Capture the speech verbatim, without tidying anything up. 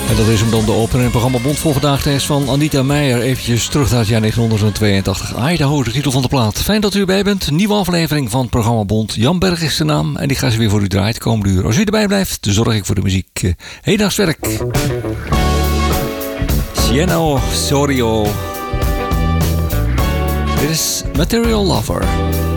En dat is hem dan de opener in het programma Bond. Volgende is van Anita Meijer. Eventjes terug naar het jaar negentien tweeëntachtig. Idaho, de titel van de plaat. Fijn dat u erbij bent. Nieuwe aflevering van het programma Bond. Jan Berg is de naam. En die gaan ze weer voor u draaien de komende uur. Als u erbij blijft, dan zorg ik voor de muziek. Uh, Hedaagswerk. Sienna Sorio. Dit is Material Lover.